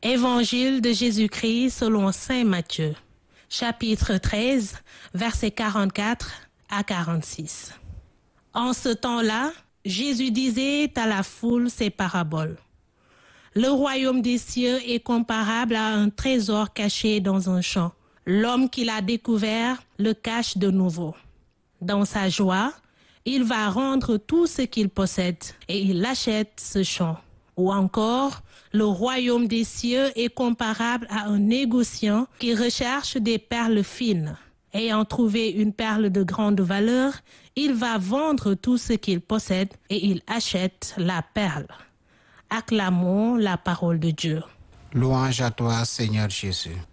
Évangile de Jésus-Christ selon saint Matthieu, chapitre 13, versets 44 à 46. En ce temps-là, Jésus disait à la foule ces paraboles. Le royaume des cieux est comparable à un trésor caché dans un champ. L'homme qui l'a découvert le cache de nouveau. Dans sa joie, il va rendre tout ce qu'il possède et il achète ce champ. Ou encore, le royaume des cieux est comparable à un négociant qui recherche des perles fines. Ayant trouvé une perle de grande valeur, il va vendre tout ce qu'il possède et il achète la perle. Acclamons la parole de Dieu. Louange à toi, Seigneur Jésus.